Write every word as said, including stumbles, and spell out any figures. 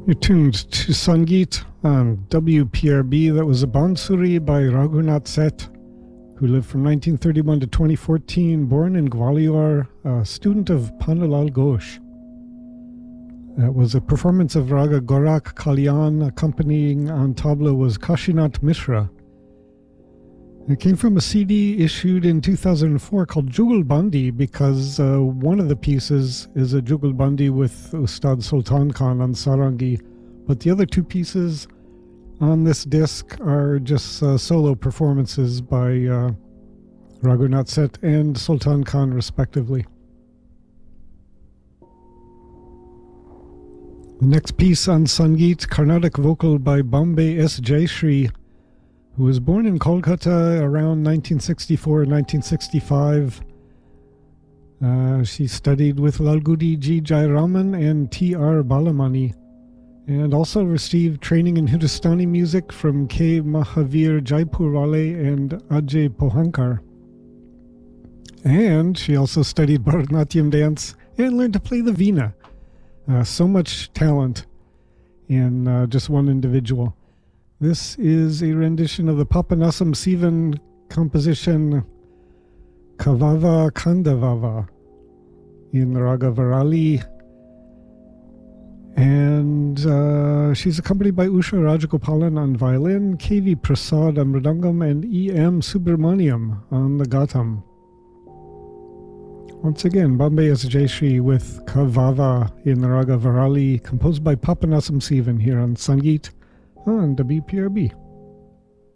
You're tuned to Sangeet on W P R B. That was a Bansuri by Raghunath Seth, who lived from nineteen thirty-one to twenty fourteen, born in Gwalior, a student of Panalal Ghosh. That was a performance of Raga Gorak Kalyan. Accompanying on tabla was Kashinath Mishra. It came from a C D issued in two thousand four called Jugalbandi, because uh, one of the pieces is a Jugalbandi with Ustad Sultan Khan on Sarangi, but the other two pieces on this disc are just uh, solo performances by uh, Raghunath Seth and Sultan Khan respectively. The next piece on Sangeet, Carnatic vocal by Bombay S. Jayashree, who was born in Kolkata around nineteen sixty-four nineteen sixty-five. Uh, she studied with Lalgudi G. Jayaraman and T R. Balamani, and also received training in Hindustani music from K. Mahavir Jaipurwale and Ajay Pohankar. And she also studied Bharatanatyam dance and learned to play the veena. Uh, so much talent in uh, just one individual. This is a rendition of the Papanasam Sivan composition Kavava Kandavava in the Raga Varali. And uh, she's accompanied by Usha Rajagopalan on violin, K V Prasad on mridangam, and E M Subramaniam on the ghatam. Once again, Bombay S. Jayashree with Kavava in the Raga Varali, composed by Papanasam Sivan here on Sangeet on W P R B.